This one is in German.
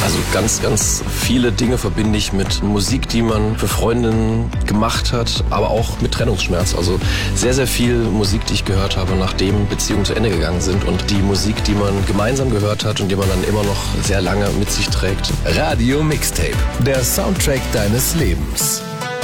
Also ganz, ganz viele Dinge verbinde ich mit Musik, die man für Freundinnen gemacht hat, aber auch mit Trennungsschmerz. Also sehr, sehr viel Musik, die ich gehört habe, nachdem Beziehungen zu Ende gegangen sind und die Musik, die man gemeinsam gehört hat und die man dann immer noch sehr lange mit sich trägt. Radio Mixtape, der Soundtrack deines Lebens.